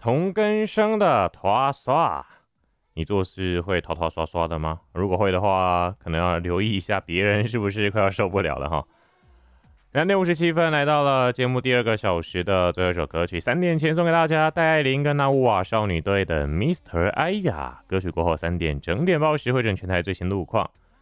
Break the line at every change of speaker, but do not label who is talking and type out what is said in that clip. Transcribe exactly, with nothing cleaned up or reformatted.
同根生的拖刷，你做事会拖拖刷刷的吗？如果会的话，可能要留意一下别人是不是快要受不了了哈。两点五十七分来到了节目第二个小时的最后一首歌曲，三点前送给大家戴爱玲跟那乌瓦少女队的 Mister 哎呀。歌曲过后三点整点报时会整全台最新路况。